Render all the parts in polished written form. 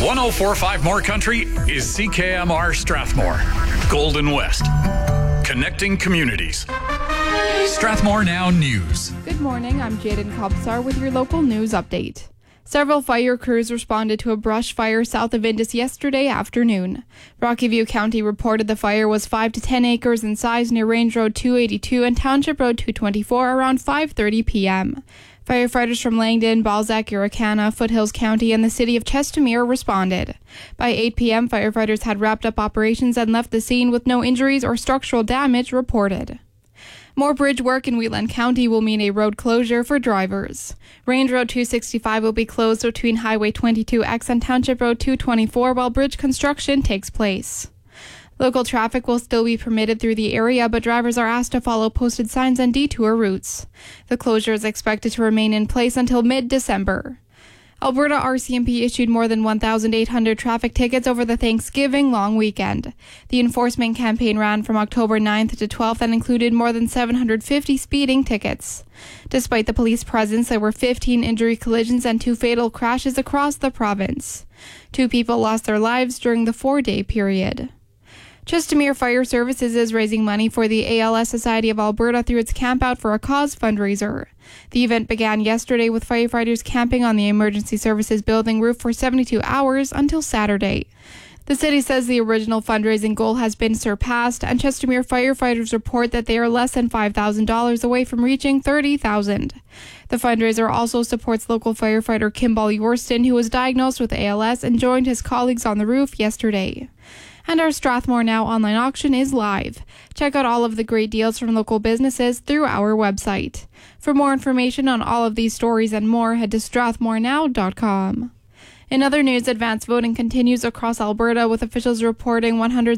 104.5 More Country is CKMR Strathmore, Golden West, connecting communities. Strathmore Now News. Good morning, I'm Jaden Kobsar with your local news update. Several fire crews responded to a brush fire south of Indus yesterday afternoon. Rocky View County reported the fire was 5 to 10 acres in size near Range Road 282 and Township Road 224 around 5:30 p.m. Firefighters from Langdon, Balzac, Uricana, Foothills County, and the city of Chestermere responded. By 8 p.m., firefighters had wrapped up operations and left the scene with no injuries or structural damage reported. More bridge work in Wheatland County will mean a road closure for drivers. Range Road 265 will be closed between Highway 22X and Township Road 224 while bridge construction takes place. Local traffic will still be permitted through the area, but drivers are asked to follow posted signs and detour routes. The closure is expected to remain in place until mid-December. Alberta RCMP issued more than 1,800 traffic tickets over the Thanksgiving long weekend. The enforcement campaign ran from October 9th to 12th and included more than 750 speeding tickets. Despite the police presence, there were 15 injury collisions and 2 fatal crashes across the province. 2 people lost their lives during the 4-day period. Chestermere Fire Services is raising money for the ALS Society of Alberta through its Camp Out for a Cause fundraiser. The event began yesterday with firefighters camping on the Emergency Services building roof for 72 hours until Saturday. The city says the original fundraising goal has been surpassed, and Chestermere firefighters report that they are less than $5,000 away from reaching $30,000. The fundraiser also supports local firefighter Kimball Yorston, who was diagnosed with ALS and joined his colleagues on the roof yesterday. And our Strathmore Now online auction is live. Check out all of the great deals from local businesses through our website. For more information on all of these stories and more, head to strathmorenow.com. In other news, advance voting continues across Alberta, with officials reporting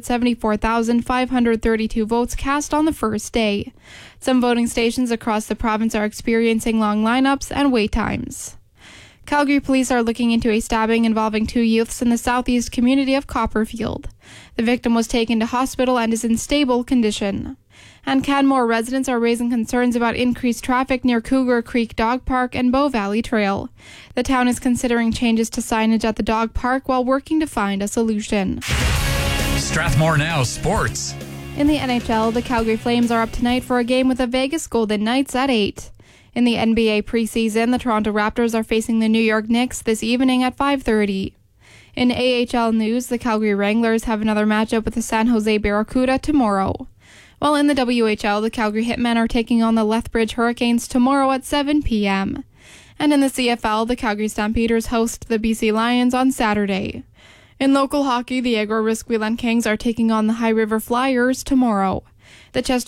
174,532 votes cast on the first day. Some voting stations across the province are experiencing long lineups and wait times. Calgary police are looking into a stabbing involving 2 youths in the southeast community of Copperfield. The victim was taken to hospital and is in stable condition. And Canmore residents are raising concerns about increased traffic near Cougar Creek Dog Park and Bow Valley Trail. The town is considering changes to signage at the dog park while working to find a solution. Strathmore Now Sports. In the NHL, the Calgary Flames are up tonight for a game with the Vegas Golden Knights at 8. In the NBA preseason, the Toronto Raptors are facing the New York Knicks this evening at 5:30. In AHL news, the Calgary Wranglers have another matchup with the San Jose Barracuda tomorrow. While in the WHL, the Calgary Hitmen are taking on the Lethbridge Hurricanes tomorrow at 7 p.m. And in the CFL, the Calgary Stampeders host the BC Lions on Saturday. In local hockey, the Agro Risk Wheatland Kings are taking on the High River Flyers tomorrow. The Chester